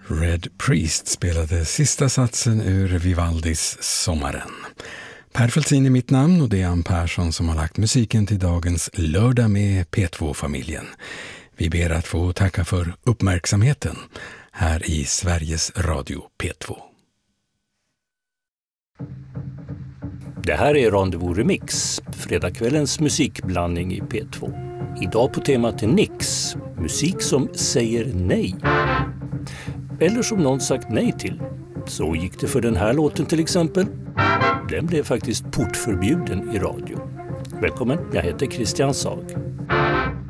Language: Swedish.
Red Priest spelade sista satsen ur Vivaldis Sommaren. Per Feltin är mitt namn och det är Ann Persson som har lagt musiken till dagens Lördag med P2-familjen. Vi ber att få tacka för uppmärksamheten här i Sveriges Radio P2. Det här är Rendezvous Remix, fredagskvällens musikblandning i P2. Idag på temat Nix, musik som säger nej. Eller som någon sagt nej till. Så gick det för den här låten till exempel. Den blev faktiskt portförbjuden i radio. Välkommen, jag heter Christian Sag.